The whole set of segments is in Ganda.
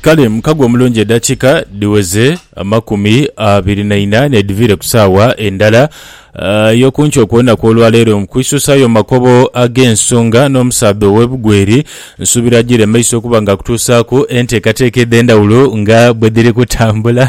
Kale mkago omulungi eddakiika diweze 24 edivire ku ssaawa endala y'okunca okuwona kw'olwaleero mu kwisusayo makobo ag'ensonga n'omusabe ow'ebugweri nsuubira gire maiso okuba nga kutuusaako enteekateeka ed'endawulo nga bwe diri kutambula.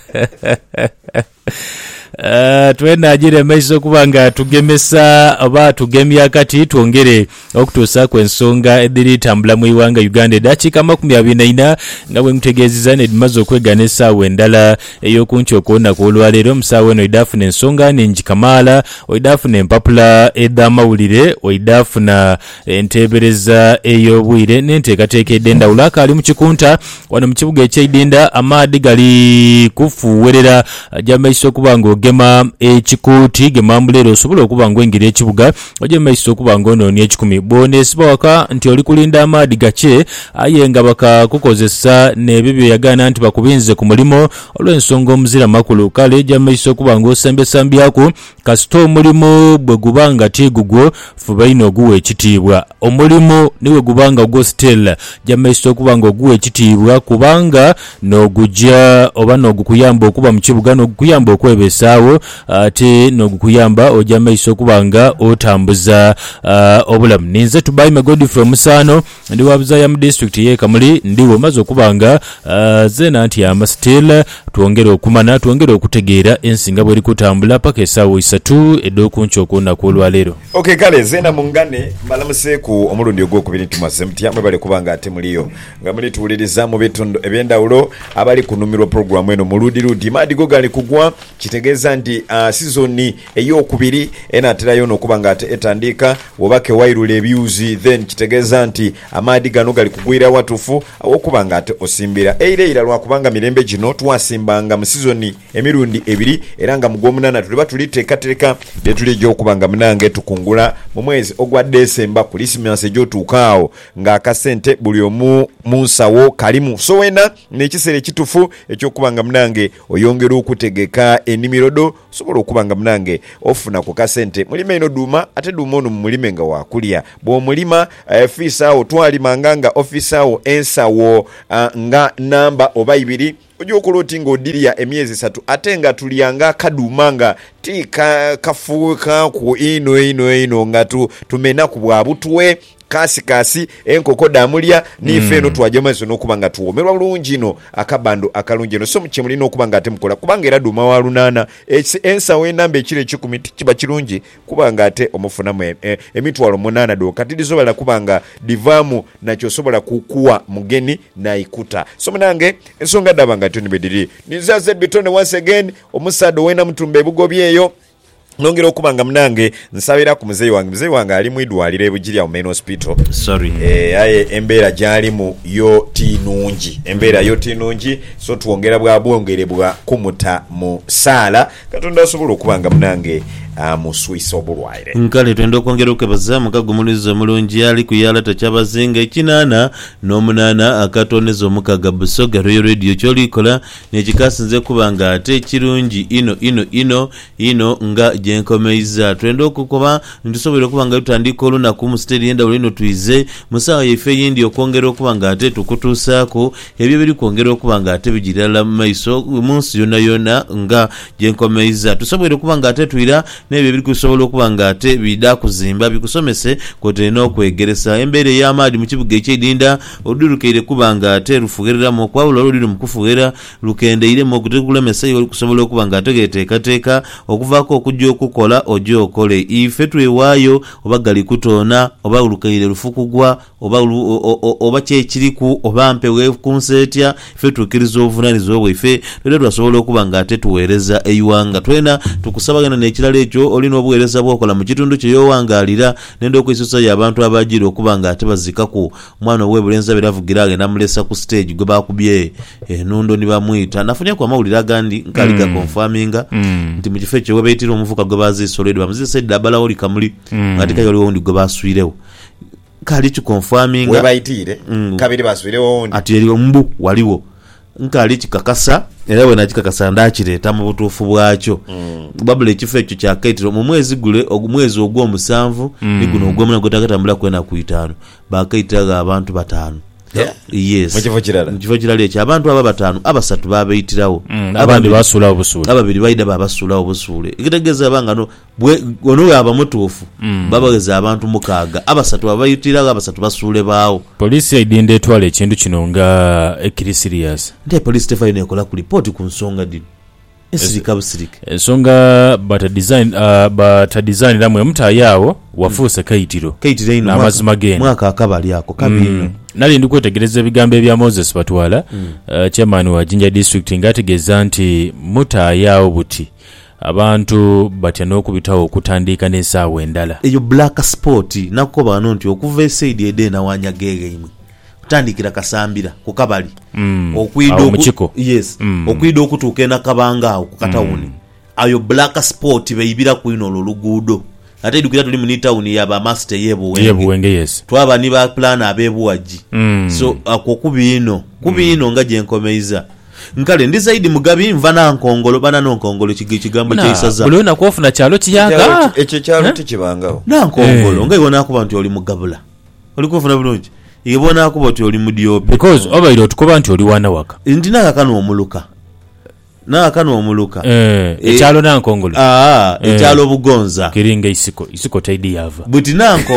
Twenaagire maiso okuba nga tugemesa oba tugemya akati twongere okutuusa ku ensonga ediri tambula mu iwanga Uganda eddakiika 24 nga bwe mutegeezezza nedimaze okwegana essaawa endala ey'okunca okuwona kw'olwaleero mu ssaawa eno oidafuna ensonga ningi kamaala, oidafuna empapula ed'amawulire, oidafuna enteebereza ey'obwire n'enteekateeka ed'endawulo. Akaali mu kikunta wano mu kibuga eky'Idinda amaadi gali kufuuwerera ajja maiso okuba ng'ogema ekikuuti gemambulero osobola okuba ng'oyingira ekibuga ojja maiso okuba ng'onoonya ekikumi bw'oneesiba waka nti oli kulinda amaadi gace aye nga bakakukozesa n'ebyo bye yagaana nti bakubinze ku mulimo olw'ensonga omuzira makulu. Kale ojja maiso okuba ng'osembesambyaku kasita omulimu bwe guba nga tigugwo fuba ino oguwa ekitiibwa. Omulimu niwe guba nga gwo stella ojja maiso okuba ng'oguwa ekitiibwa kubanga n'ogujja oba n'ogukuyamba okuba mu kibuga n'ogukuyamba okwebeesaawo ate n'ogukuyamba ojja maiso okuba nga otambuza obulamu. Ninze tubayi Godfrey Musaano ndi wa Buzaya mu district y'e Kamuli ndiwo maze okuba nga zena nti amasitela twongere okumana twongere okutegeera ensinga bweri kutambula paka essaawa 3 ed'okunca okuwona kw'olwaleero. Okay kale zena mungane malamuseeku omulundi ogwokubiri tumaze mutya bale kubanga ate muliyo nga muli tuwuliriza mu bitundu ebyendawulo abali kunumirwa programu eno muludi maadi go gali kugwa kitegeeza nti season ey'okubiri enaaterayo n'okuba nga ate etandika wobake wairula ebyuzi then kitegeeza nti amaadi gano gali kugwira watufu awokuba nga ate osimbira eira lwakubanga mirembe gino twasimbanga mu season emirundi ebiri era nga mugwomunana tuliba tuliteekateeka bye tulijja okuba nga munange tukungula mu mwezi ogwa Desemba Christmas egyotuukaawo ng'akasente buli omu munsawo kalimu so wena n'ekiseera ekitufu ekyokuba nga munange oyongera okutegeka enimirodo sobola okuba nga munange ofuna ku kasente mulime ino duuma ate duuma ono mu mulime nga wakulya bw'omulima fiisaawo twalimanga nga ofiisaawo ensawo nga namba oba ibiri ojja okuloti ng'odirya emyezi 3 ate nga tulyanga akaduuma nga kafuuka ku ino nga tumena ku bwabutwe kasi enkoko damulya nife eno twaje maiso n'okuba nga tuwomerwa bulungi ino akabando akalungi eno so mukye mulina okuba nga ate mukola kubanga era duuma wa lunaana ensawo enamba ekiro 10 kiba kirungi kuba nga ate omufunamu emitwalo 8 dokati lisobola kuba nga divaamu nakyo sobola kukuwa mugeni naikuta so munange ensonga daba nga tonibediri nizaze bitone once again omusado wena mutumba ebugobyeyo nongera okuba nga munange nsabira ku muzeyi wange ali mu idwaliro ebugirya mu main hospital aye embeera gyalimu yo tinungi so tuwongera bwabwongerebwa kumuta mu saala katonda asobola okuba nga munange muswisa obulwaire nkale twenda okwongera okukebaza mukago mulizo mulungi ali kuyala takyabazinga 8 n'omunana akatoneza omukaga busoga Royal Radio kyolikola nekikasinze kuba nga ate kirungi ino nga gyenkomeiza twenda okukoba ntusobole okuba nga tutandika olunaku mu siteri endawulo ino tuize musawa yaife yindi okwongera okuba nga ate tukutuusaako ebyo biri kwongera okuba nga ate bigirala mu maiso munsi yonna nga gyenkomeiza tusobole okuba nga ate tuira n'ebyo biri kusobola okuba nga ate bida kuzimba bikusomese kwoterina okwegeresa embeera ey'amaadi mu kibuga eky'Idinda oludurukeire kuba nga ate lufugereramu okwawula oluli mu kufugera lukendeiremu okutegulemesa oli kusobola okuba nga ate geteekateeka okuvaako okujja okukola ojja okole ife twewaayo oba gali kutoona oba lukeire lufukugwa oba kyekiriku oba mpewe kunseetya ife tukkiriza obuvunaanyizibwa bwaife era twasobola okuba nga ate tuweereza eyiwanga twena tukusabagana n'ekirala ekyo olina obuweereza bw'okola mu kitundu kyeyowangaalira nende okwisusayo abantu abagira okuba nga ate bazikaku mwana ow'ebulenzi abiravugira agenda mulesa ku stage gwe bakubye enundo ni bamuyita nafunye ku amawulire agandi nkaliga konfaminga nti mu kifo ekyo we bayitira omuvuka gwe baziisolere bamuzisa eddabalawo likamuli ng'ate kali waliwo wundi gwe baswirewo kali kikonfaminga we bayitire kabiri baswirewo wundi ati eri ombu waliwo nkali kikakasa era bwe nakikakasa ndakireeta mu butuufu bwakyo babula ekifo ekyo kyakaitiro mu mwezi gule omwezi ogw'omusanvu ni guno ogw'omuna gwetakatambula kwena ku 5 bakaitiraga abantu 5 yes mu kifo kirala ekyo abantu aba bataano abasatu babayitirawo abandi basuulawo busuule ababiri baida babasuulawo busuule ekitegeeza banga ono yaba mutuufu babageza abantu 6 abasatu babayitirawo abasatu basuule baawo poliisi yaidinda etwala ekintu kino nga ekiri serious nti poliisi tefayo nekola ku lipooti ku nsonga dino esirika busirike ensonga batadesigniramu emutaayawo wafuuse kayitiro ino n'amazima genda mwaka akabali ako kabino nali ndi kwetegereza ebigambo ebya Moses Batwala chairman wa Jinja district ng'ategeeza nti mutaayawo buti abantu batya n'okubitawo okutandika n'essaawa endala eyo black sport nakko bano nti okuva esaidi ede nawanya gege imwe kutandikira kasambira ku kabali okwida okutuuka enakabanga awo ku katawuni ayo black sport bayibira kwino oluguudo ate edukira tuli mu tawuni yaba master yebuwenge yes twaba ni ba plan abebuwaji so kubiino nga gyenkomeiza nkale ndi zaidi mugabi nva nankongolo bana nonkongolo kigambo kyeyisaza buli na kwofuna kyalo kiyaga ekyo kyalo tekibangawo nankongolo nga ibona kuba nti oli mugabula oli kwofuna bulungi ibona kuba nti oli mudiope because obairo tukoba nti oli wana waka ndi nakakano omuluka ekyalo nankongolo ekyalo bugonza kiringa isiko taidi yava buti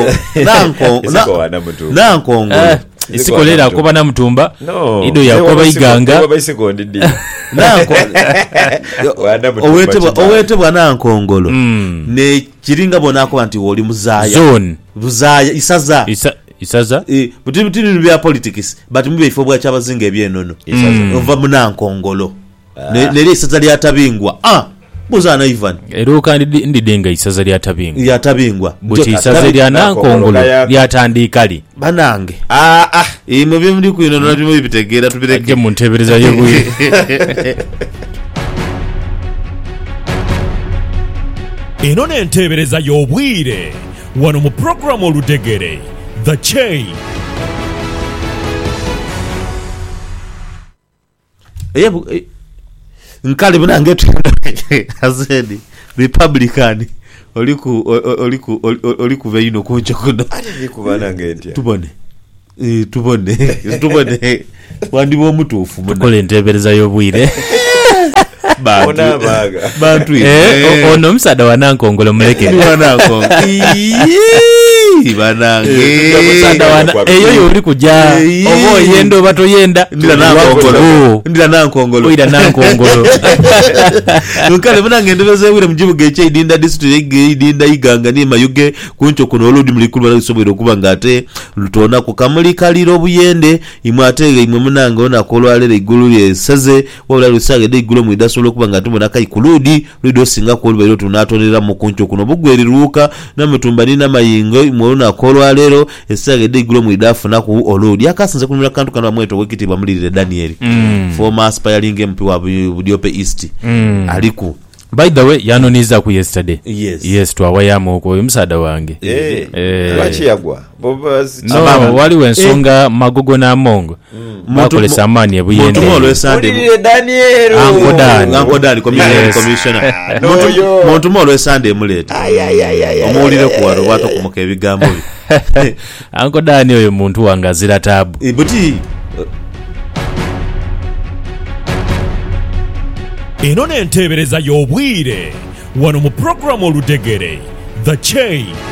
nankongolo isiko lera akoba na mutumba ido yakoba iganga owetebwa nankongolo ne kiringa bonakoba nti oli buzaya isaza buti bya politics but mube ifo bwa kyabazinga ebyenono ova munankongolo nere isaza lyatabingwa buzana Ivan eruka ndidenga isaza lyatabingwa buti isaza lya nankongolo lyatandikali banange mu byemuli kwino natimo bitegeera tubireke mu ntebereza y'ebwire eno n'entebereza y'obwire wano mu programu oludegere The Chain. Nkali bunange azedi Republican oliku veino kuncho kuno ali kubana ngentya tubone wandibo mutufu kole ntebereza y'obwire bantu ono msada wa nankongolo muleke banange eyo yoli kujja obo yendo batoyenda ndira nankongolo nkale bunange ndebeze wire mujibuge eche idinda district idinda iganga ni mayuge kuncho kuno oludi mulikulu balisobwera okuba ngate lutona ku kamuli kaliro buyende imwatege imwe munange ona kolwalere igulu lyeseze wabula lusage de igulu mu idasolo okuba ngate mona kai kuludi lido singa ko lubero tunatonera mu kuncho kuno bugweriruka namutumba ni namayingo imwona kolwalero esage de igulu mu idafu naku oludi akasinze kunira kantu kana mweto wekitibwa mulire Daniel former aspiring MP wa Budiope East aliku by the way yanoniza ku yesterday yes twawayamu ko msada wange lwachi yagwa no wali wensonga magogo na mongo makole samani ebuyende mulire Daniel Uncle Dani commissioner muntu molo esande muleta omulire kuwaro bato kumuka ebigambo Uncle Dani oyo muntu wangazira tabu buti eno n'entebereza y'obwire wano mu programu oludegere The Chain.